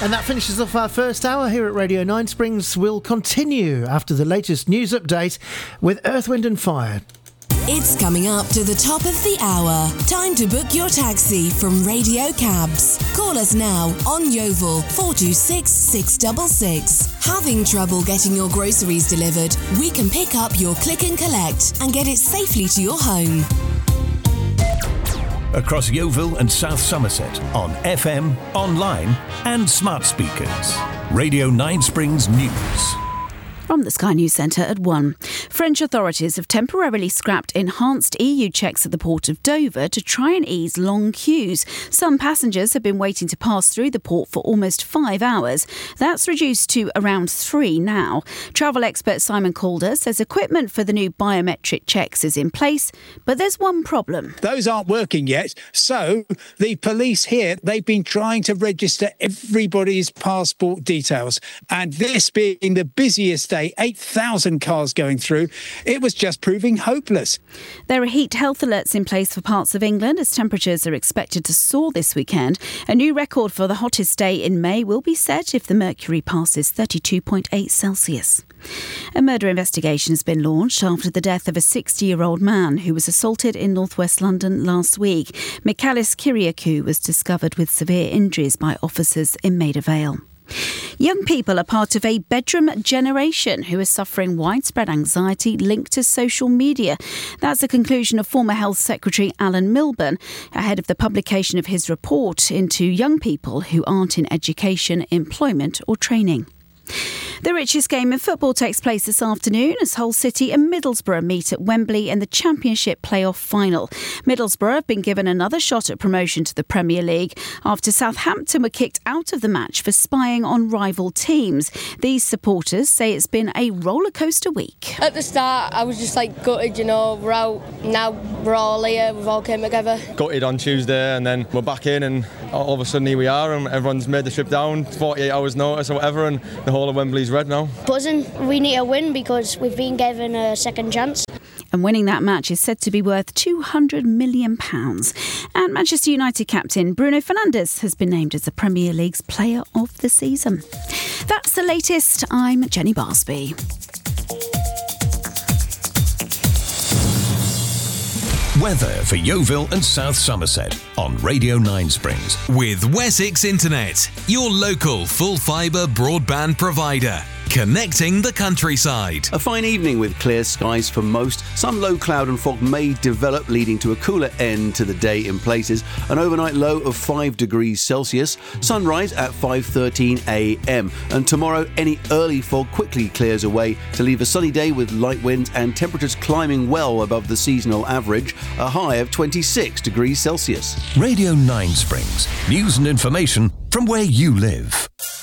And that finishes off our first hour here at Radio 9 Springs. We'll continue after the latest news update with Earth, Wind and Fire. It's coming up to the top of the hour. Time to book your taxi from Radio Cabs. Call us now on Yeovil 426 666. Having trouble getting your groceries delivered? We can pick up your click and collect and get it safely to your home. Across Yeovil and South Somerset on FM, online and smart speakers. Radio 9 Springs News. From the Sky News Centre at 1. French authorities have temporarily scrapped enhanced EU checks at the port of Dover to try and ease long queues. Some passengers have been waiting to pass through the port for almost 5 hours. That's reduced to around 3 now. Travel expert Simon Calder says equipment for the new biometric checks is in place, but there's one problem. Those aren't working yet, so the police here, they've been trying to register everybody's passport details, and this being the busiest day, 8,000 cars going through, it was just proving hopeless. There are heat health alerts in place for parts of England as temperatures are expected to soar this weekend. A new record for the hottest day in May will be set if the mercury passes 32.8 Celsius. A murder investigation has been launched after the death of a 60-year-old man who was assaulted in northwest London last week. Michalis Kyriakou was discovered with severe injuries by officers in Maida Vale. Young people are part of a bedroom generation who are suffering widespread anxiety linked to social media. That's the conclusion of former Health Secretary Alan Milburn ahead of the publication of his report into young people who aren't in education, employment or training. The richest game in football takes place this afternoon as Hull City and Middlesbrough meet at Wembley in the Championship playoff final. Middlesbrough have been given another shot at promotion to the Premier League after Southampton were kicked out of the match for spying on rival teams. These supporters say it's been a rollercoaster week. At the start, I was just gutted, we're out, now we're all here, we've all came together. Gutted on Tuesday and then we're back in and all of a sudden here we are and everyone's made the trip down, 48 hours notice or whatever, and the whole of Wembley's red now. Buzzing. We need a win because we've been given a second chance. And winning that match is said to be worth £200 million. And Manchester United captain Bruno Fernandes has been named as the Premier League's Player of the Season. That's the latest. I'm Jenny Barsby. Weather for Yeovil and South Somerset on Radio 9 Springs. With Wessex Internet, your local full fibre broadband provider. Connecting the countryside. A fine evening with clear skies for most. Some low cloud and fog may develop, leading to a cooler end to the day in places. An overnight low of 5 degrees Celsius. Sunrise at 5:13 a.m. And tomorrow, any early fog quickly clears away to leave a sunny day with light winds and temperatures climbing well above the seasonal average. A high of 26 degrees Celsius. Radio 9 Springs. News and information from where you live.